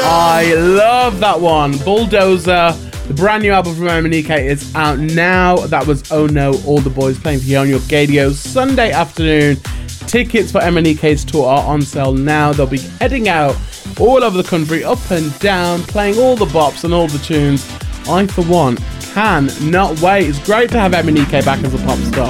I love that one. Bulldozer, the brand new album from MNEK is out now. That was Oh No, All the Boys playing for you on your Gadio Sunday afternoon. Tickets for MNEK's tour are on sale now. They'll be heading out all over the country, up and down, playing all the bops and all the tunes. I, for one, cannot wait. It's great to have MNEK back as a pop star.